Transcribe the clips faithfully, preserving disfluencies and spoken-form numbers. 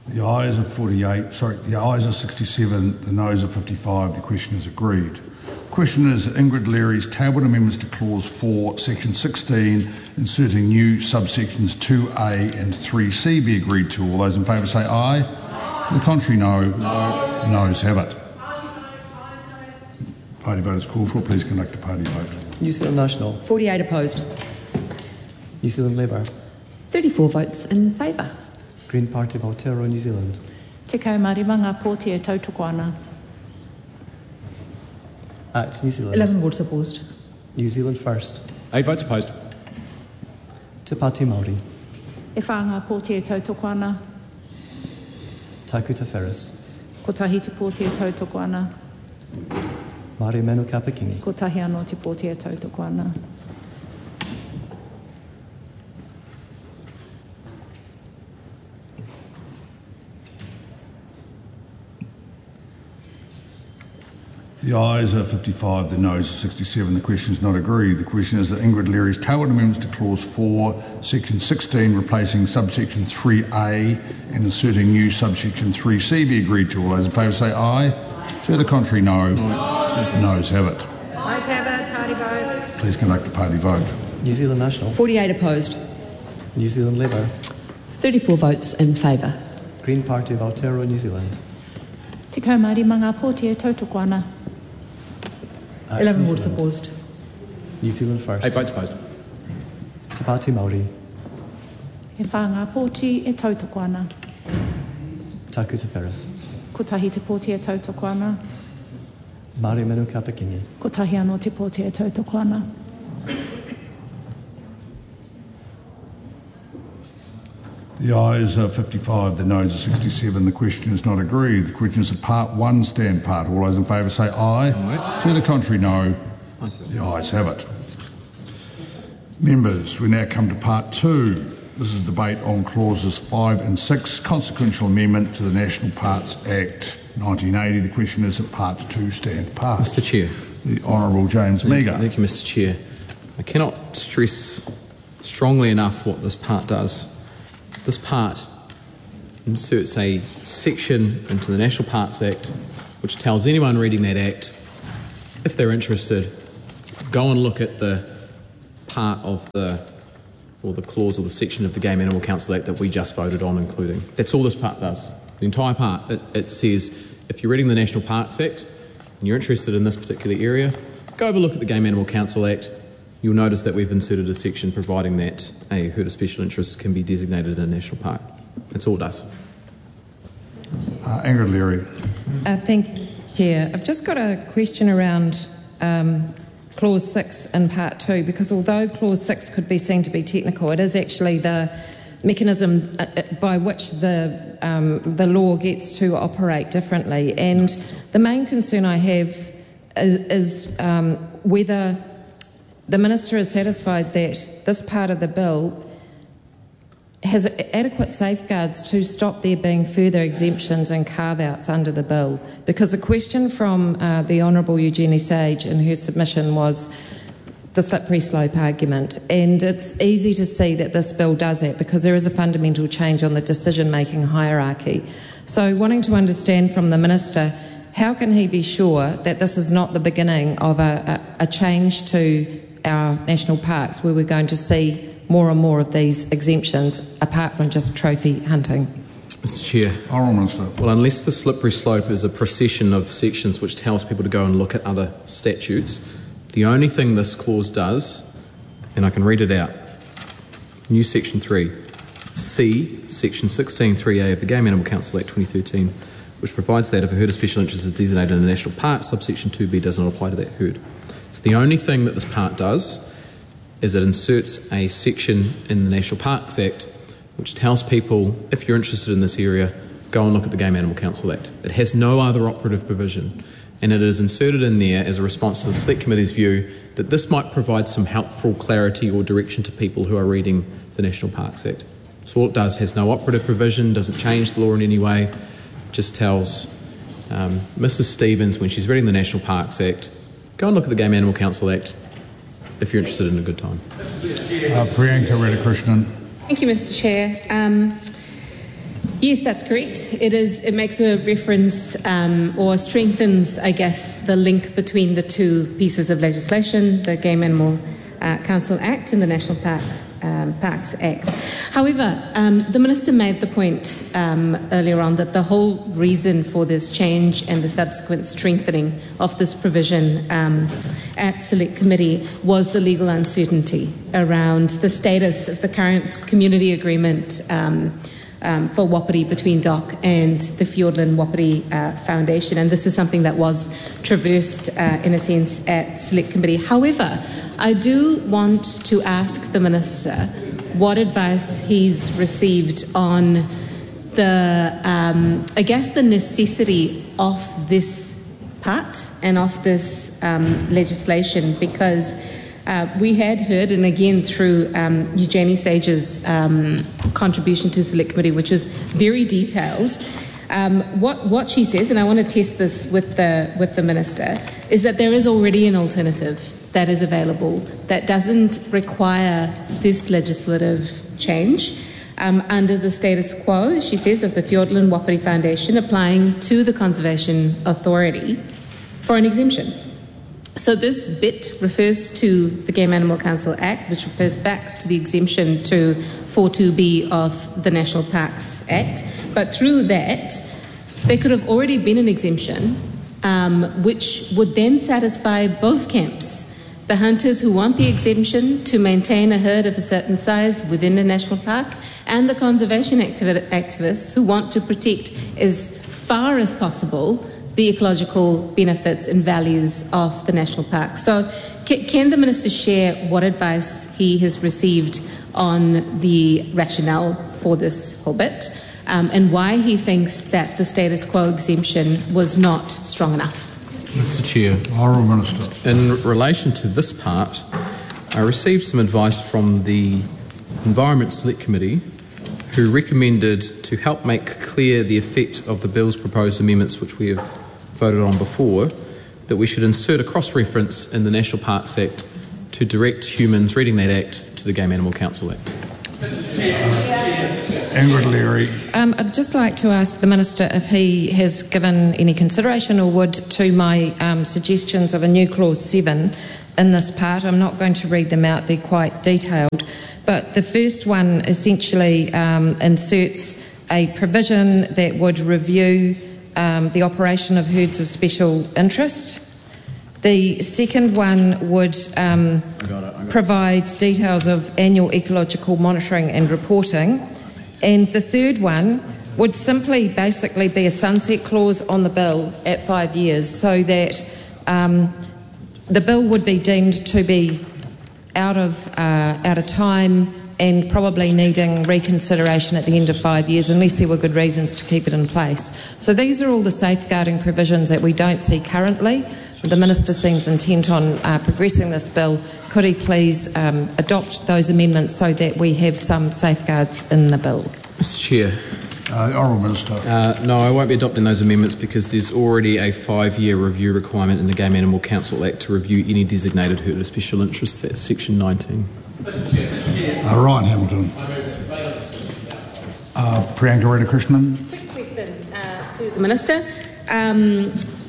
The ayes are forty-eight, sorry, the ayes are sixty-seven, the noes are fifty-five. The question is agreed. The question is that Ingrid Leary's tabled amendments to clause four, section sixteen, inserting new subsections two A and three C be agreed to. All those in favour say aye. aye. To the contrary, no. No. Noes have it. Party vote is called for. Please conduct a party vote. New Zealand National. forty-eight opposed. New Zealand Labour. thirty-four votes in favour. Green Party of Aotearoa New Zealand. Te kaumarimanga pōtia tautoko ana. Act New Zealand. eleven votes opposed. New Zealand First. Eight votes opposed. Te Pāti Māori. E whānga pōtia tautoko ana. Taku Te Wheres. Ko tahi te pōtia tautoko ana. Māori Manu Kapakingi. Ko tahi anō te pōtia tautoko ana. The ayes are fifty-five, the noes are sixty-seven. The question is not agreed. The question is that Ingrid Leary's tabled amendments to clause four, section sixteen, replacing subsection three A and inserting new subsection three C be agreed to. All those in favour say aye. aye. To the contrary, no. No. Noes have it. Ayes have it. Party vote. Please conduct a party vote. New Zealand National. forty-eight opposed. New Zealand Labour. thirty-four votes in favour. Green Party of Aotearoa New Zealand. Te kaumarimanga pōtia tautoko ana. Act eleven New votes Zealand. opposed. New Zealand First. Eight votes opposed. Te Pāti Māori. E whānga pōti e tautoko ana. Taku Te Wheres. Ko tahi te pōtia tautoko ana. Māori Manu Kapakingi. Ko tahi anō te pōtia tautoko ana. The ayes are fifty-five, the noes are sixty-seven. The question is not agreed. The question is a part one stand part. All those in favour say aye. Aye. To the contrary, no. The ayes have it. Members, we now come to part two. This is debate on clauses five and six, consequential amendment to the National Parks Act nineteen eighty. The question is that part two stand part. Mister Chair. The Honourable James Meagher. Thank you, Mister Chair. I cannot stress strongly enough what this part does. This part inserts a section into the National Parks Act which tells anyone reading that Act, if they're interested, go and look at the part of the, or the clause or the section of the Game Animal Council Act that we just voted on including. That's all this part does. The entire part, it, it says, if you're reading the National Parks Act and you're interested in this particular area, go have a look at the Game Animal Council Act. You'll notice that we've inserted a section providing that a herd of special interest can be designated a national park. That's all it does. Uh, Ingrid Leary. Uh, thank you, Chair. I've just got a question around um, Clause six in Part two, because although Clause six could be seen to be technical, it is actually the mechanism uh, by which the, um, the law gets to operate differently. And the main concern I have is, is um, whether the Minister is satisfied that this part of the bill has adequate safeguards to stop there being further exemptions and carve-outs under the bill. Because the question from uh, the Honourable Eugenie Sage in her submission was the slippery slope argument. And it's easy to see that this bill does that because there is a fundamental change on the decision-making hierarchy. So wanting to understand from the Minister, how can he be sure that this is not the beginning of a, a, a change to our national parks where we're going to see more and more of these exemptions apart from just trophy hunting? Mister Chair. Honourable Minister. Well, unless the slippery slope is a procession of sections which tells people to go and look at other statutes, the only thing this clause does, and I can read it out, new section three, C, section sixteen three A of the Game Animal Council Act twenty thirteen, which provides that if a herd of special interest is designated in a national park, subsection two B does not apply to that herd. So the only thing that this part does is it inserts a section in the National Parks Act which tells people, if you're interested in this area, go and look at the Game Animal Council Act. It has no other operative provision, and it is inserted in there as a response to the Select Committee's view that this might provide some helpful clarity or direction to people who are reading the National Parks Act. So all it does, has no operative provision, doesn't change the law in any way, just tells um, Missus Stevens, when she's reading the National Parks Act, go and look at the Game Animal Council Act if you're interested in a good time. Uh, Priyanka Radhakrishnan. Thank you, Mister Chair. Um, Yes, that's correct. It is. It makes a reference um, or strengthens, I guess, the link between the two pieces of legislation, the Game Animal uh, Council Act and the National Park um, Parks Act. However, um, the Minister made the point um, earlier on that the whole reason for this change and the subsequent strengthening of this provision um, at Select Committee was the legal uncertainty around the status of the current community agreement um, Um, for Wapiti between D O C and the Fiordland Wapiti uh, Foundation, and this is something that was traversed uh, in a sense at Select Committee. However, I do want to ask the Minister what advice he's received on the, um, I guess, the necessity of this part and of this um, legislation, because Uh, we had heard, and again through um, Eugenie Sage's um, contribution to Select Committee, which was very detailed, um, what, what she says, and I want to test this with the, with the Minister, is that there is already an alternative that is available that doesn't require this legislative change um, under the status quo, she says, of the Fiordland Wapiti Foundation applying to the Conservation Authority for an exemption. So this bit refers to the Game Animal Council Act, which refers back to the exemption to four two B of the National Parks Act. But through that, there could have already been an exemption, um, which would then satisfy both camps. The hunters who want the exemption to maintain a herd of a certain size within the national park, and the conservation activi- activists who want to protect as far as possible the ecological benefits and values of the national park. So can, can the Minister share what advice he has received on the rationale for this whole bit um, and why he thinks that the status quo exemption was not strong enough? Mister Chair. Honourable Minister. In relation to this part, I received some advice from the Environment Select Committee, who recommended, to help make clear the effect of the Bill's proposed amendments, which we have voted on before, that we should insert a cross-reference in the National Parks Act to direct humans reading that Act to the Game Animal Council Act. Ingrid Leary. Um, I'd just like to ask the Minister if he has given any consideration or would to my um, suggestions of a new clause seven in this part. I'm not going to read them out, they're quite detailed, but the first one essentially um, inserts a provision that would review Um, the operation of herds of special interest. The second one would um, I got it, I got provide details of annual ecological monitoring and reporting. And the third one would simply basically be a sunset clause on the bill at five years so that um, the bill would be deemed to be out of, uh, out of time and probably needing reconsideration at the end of five years unless there were good reasons to keep it in place. So these are all the safeguarding provisions that we don't see currently. The Minister seems intent on uh, progressing this bill. Could he please um, adopt those amendments so that we have some safeguards in the bill? Mister Chair. Uh, Honourable Minister. Uh, no, I won't be adopting those amendments because there's already a five-year review requirement in the Game Animal Council Act to review any designated herd of special interest. That's section nineteen. Uh, Ryan Hamilton. Uh, Priyanka Radhakrishnan. Quick question uh, to the Minister. Um,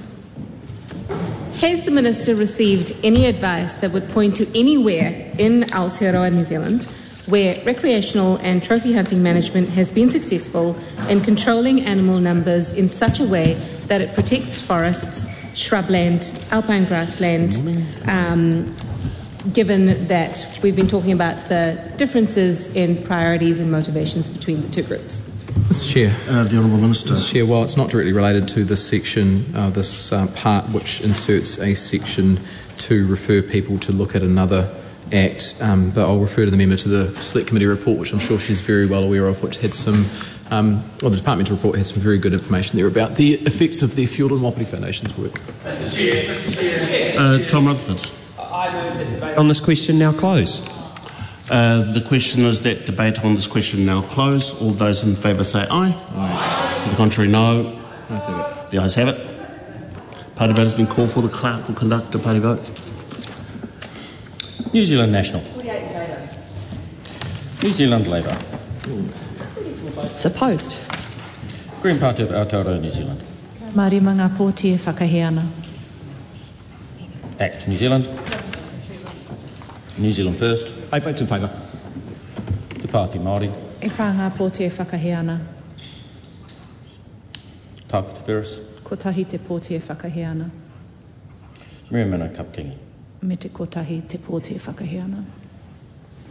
has the Minister received any advice that would point to anywhere in Aotearoa, New Zealand, where recreational and trophy hunting management has been successful in controlling animal numbers in such a way that it protects forests, shrubland, alpine grassland, um, given that we've been talking about the differences in priorities and motivations between the two groups? Mister Chair. Uh, the Honourable Minister. Mister Chair, while it's not directly related to this section, uh, this uh, part which inserts a section to refer people to look at another Act, um, but I'll refer to the member to the Select Committee report, which I'm sure she's very well aware of, which had some, um, well, the departmental report had some very good information there about the effects of the Fiordland Wapiti Foundation's work. Mister Chair, Mister Chair. Uh, Tom Rutherford. I move that debate on this question now close. Uh, the question is that debate on this question now close. All those in favour say aye. Aye. To the contrary, no. Ayes have it. The ayes have it. Party vote has been called for. The clerk will conduct a party vote. New Zealand National. New Zealand Labour. It's opposed. Green Party of Aotearoa, New Zealand. Marima ngā pōti e whakahē ana. ACT New Zealand. New Zealand First. Eight votes in favour. Te Pāti Māori. E whā ngā pōti e whakahē ana. Tāku Te Whereas. Kotahi te pōti e whakahē ana. Miriam Mano Kapkingi. Me te kotahi te pōti e whakahē ana.